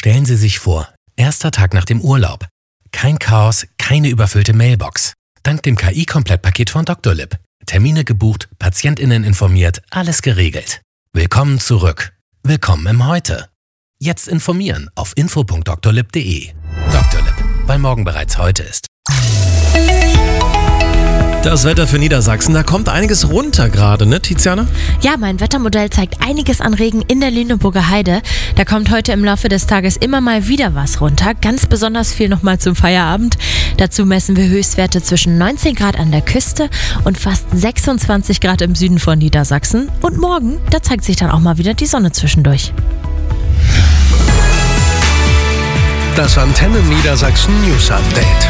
Stellen Sie sich vor, erster Tag nach dem Urlaub. Kein Chaos, keine überfüllte Mailbox. Dank dem KI-Komplettpaket von Dr. Lipp. Termine gebucht, PatientInnen informiert, alles geregelt. Willkommen zurück. Willkommen im Heute. Jetzt informieren auf info.drlipp.de. Dr. Lipp, weil morgen bereits heute ist. Das Wetter für Niedersachsen, da kommt einiges runter gerade, ne, Tiziana? Ja, mein Wettermodell zeigt einiges an Regen in der Lüneburger Heide. Da kommt heute im Laufe des Tages immer mal wieder was runter. Ganz besonders viel nochmal zum Feierabend. Dazu messen wir Höchstwerte zwischen 19 Grad an der Küste und fast 26 Grad im Süden von Niedersachsen. Und morgen, da zeigt sich dann auch mal wieder die Sonne zwischendurch. Das Antenne Niedersachsen News Update.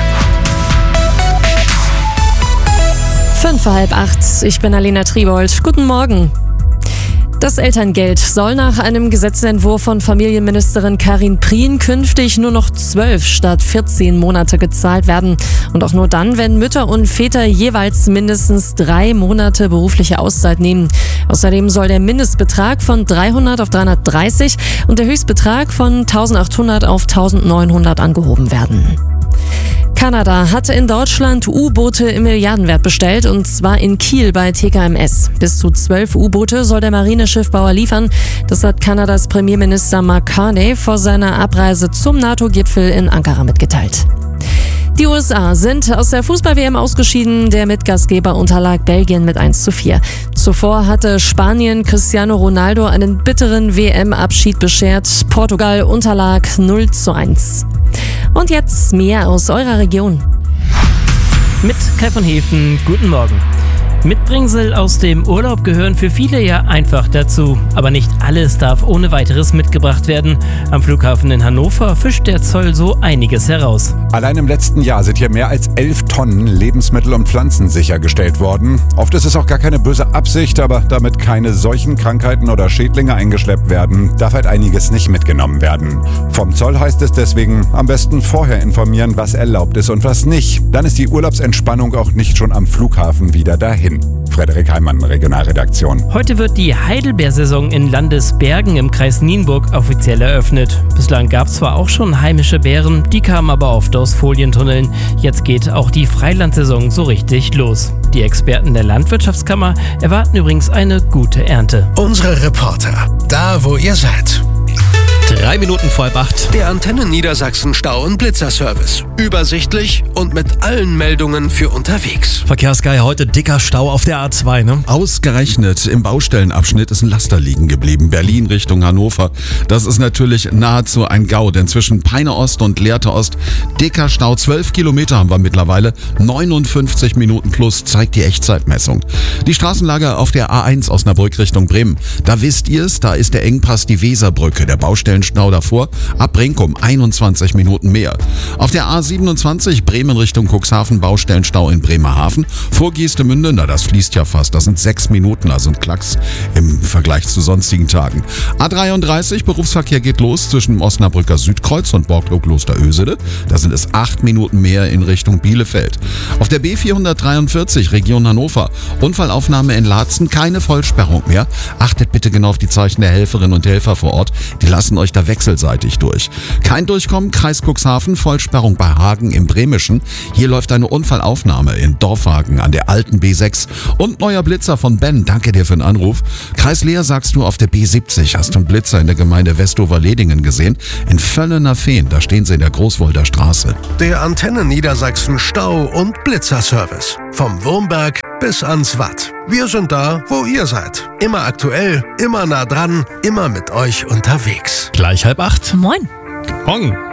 7:55. Ich bin Alena Triebold. Guten Morgen. Das Elterngeld soll nach einem Gesetzentwurf von Familienministerin Karin Prien künftig nur noch 12 statt 14 Monate gezahlt werden. Und auch nur dann, wenn Mütter und Väter jeweils mindestens 3 Monate berufliche Auszeit nehmen. Außerdem soll der Mindestbetrag von 300 auf 330 und der Höchstbetrag von 1800 auf 1900 angehoben werden. Kanada hat in Deutschland U-Boote im Milliardenwert bestellt, und zwar in Kiel bei TKMS. Bis zu 12 U-Boote soll der Marineschiffbauer liefern. Das hat Kanadas Premierminister Mark Carney vor seiner Abreise zum NATO-Gipfel in Ankara mitgeteilt. Die USA sind aus der Fußball-WM ausgeschieden. Der Mitgastgeber unterlag Belgien mit 1:4. Zuvor hatte Spanien Cristiano Ronaldo einen bitteren WM-Abschied beschert. Portugal unterlag 0:1. Und jetzt mehr aus eurer Region. Mit Kai von Hefen, guten Morgen. Mitbringsel aus dem Urlaub gehören für viele ja einfach dazu. Aber nicht alles darf ohne weiteres mitgebracht werden. Am Flughafen in Hannover fischt der Zoll so einiges heraus. Allein im letzten Jahr sind hier mehr als 11 Tonnen Lebensmittel und Pflanzen sichergestellt worden. Oft ist es auch gar keine böse Absicht, aber damit keine solchen Krankheiten oder Schädlinge eingeschleppt werden, darf halt einiges nicht mitgenommen werden. Vom Zoll heißt es deswegen, am besten vorher informieren, was erlaubt ist und was nicht. Dann ist die Urlaubsentspannung auch nicht schon am Flughafen wieder dahin. Frederik Heimann, Regionalredaktion. Heute wird die Heidelbeersaison in Landesbergen im Kreis Nienburg offiziell eröffnet. Bislang gab es zwar auch schon heimische Beeren, die kamen aber oft aus Folientunneln. Jetzt geht auch die Freilandsaison so richtig los. Die Experten der Landwirtschaftskammer erwarten übrigens eine gute Ernte. Unsere Reporter, da wo ihr seid. 3 Minuten vor 7:30. Der Antenne Niedersachsen Stau- und Blitzerservice. Übersichtlich und mit allen Meldungen für unterwegs. Verkehrsguy, heute dicker Stau auf der A2, ne? Ausgerechnet im Baustellenabschnitt ist ein Laster liegen geblieben. Berlin Richtung Hannover. Das ist natürlich nahezu ein GAU, denn zwischen Peine Ost und Lehrte Ost dicker Stau. 12 Kilometer haben wir mittlerweile. 59 Minuten plus zeigt die Echtzeitmessung. Die Straßenlage auf der A1 Osnabrück Richtung Bremen. Da wisst ihr es, da ist der Engpass die Weserbrücke. Der Baustellenstau davor. Ab Brinkum 21 Minuten mehr. Auf der A27 Bremen Richtung Cuxhaven Baustellenstau in Bremerhaven. Vor Geestemünde, na das fließt ja fast. Das sind 6 Minuten, also ein Klacks im Vergleich zu sonstigen Tagen. A33 Berufsverkehr geht los zwischen Osnabrücker Südkreuz und Borglo-Klosterösede. Da sind es 8 Minuten mehr in Richtung Bielefeld. Auf der B443 Region Hannover Unfallaufnahme in Laatzen, keine Vollsperrung mehr. Achtet bitte genau auf die Zeichen der Helferinnen und Helfer vor Ort. Die lassen euch da wechselseitig durch. Kein Durchkommen, Kreis Cuxhaven, Vollsperrung bei Hagen im Bremischen. Hier läuft eine Unfallaufnahme in Dorfhagen an der alten B6. Und neuer Blitzer von Ben, danke dir für den Anruf. Kreis Leer sagst du auf der B70, hast du einen Blitzer in der Gemeinde Westover-Ledingen gesehen? In Völlener-Fehn, da stehen sie in der Großwolder Straße. Der Antenne Niedersachsen Stau- und Blitzerservice. Vom Wurmberg bis ans Watt. Wir sind da, wo ihr seid. Immer aktuell, immer nah dran, immer mit euch unterwegs. Gleich 7:30. Moin. Morgen.